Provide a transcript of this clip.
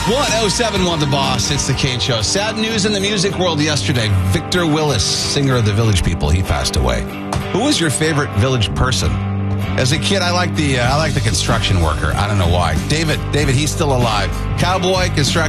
1071 The Boss. It's the Kane Show. Sad news in the music world yesterday. Victor Willis, singer of the Village People, he passed away. Who was your favorite Village person? As a kid, I like the construction worker. I don't know why. David, he's still alive. Cowboy, construction.